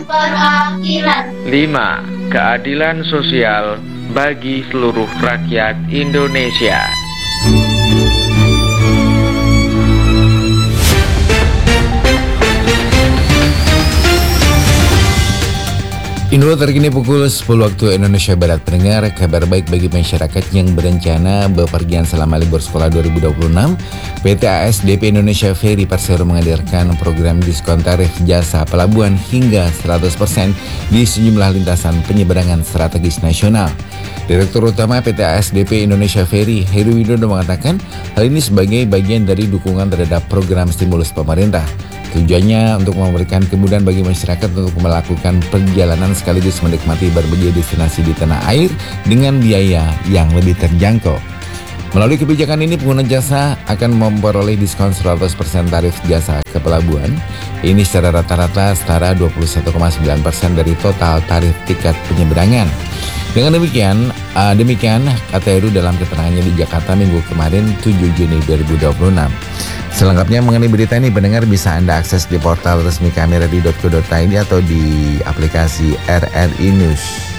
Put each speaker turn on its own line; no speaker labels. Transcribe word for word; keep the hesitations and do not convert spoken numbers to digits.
Perakhiran.
Lima. Keadilan sosial bagi seluruh rakyat Indonesia.
Info terkini pukul sepuluh waktu Indonesia Barat. Pendengar, kabar baik bagi masyarakat yang berencana bepergian selama libur sekolah dua ribu dua puluh enam. P T A S D P Indonesia Ferry Persero menghadirkan program diskon tarif jasa pelabuhan hingga seratus persen di sejumlah lintasan penyeberangan strategis nasional. Direktur Utama P T A S D P Indonesia Ferry, Heru Widodo, mengatakan hal ini sebagai bagian dari dukungan terhadap program stimulus pemerintah. Tujuannya untuk memberikan kemudahan bagi masyarakat untuk melakukan perjalanan sekaligus menikmati berbagai destinasi di tanah air dengan biaya yang lebih terjangkau. Melalui kebijakan ini, pengguna jasa akan memperoleh diskon seratus persen tarif jasa ke pelabuhan. Ini secara rata-rata setara dua puluh satu koma sembilan persen dari total tarif tiket penyeberangan. Dengan demikian, uh, demikian kata Heru dalam keterangannya di Jakarta minggu kemarin tujuh Juni dua ribu dua puluh enam. Selengkapnya mengenai berita ini, pendengar bisa Anda akses di portal resmi kami radio dot co dot i d atau di aplikasi R R I News.